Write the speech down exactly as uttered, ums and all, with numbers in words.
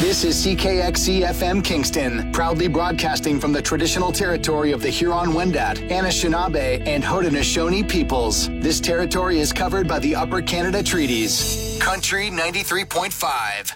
This is C K X C F M Kingston, proudly broadcasting from the traditional territory of the Huron-Wendat, Anishinaabe, and Haudenosaunee peoples. This territory is covered by the Upper Canada Treaties. Country ninety-three point five.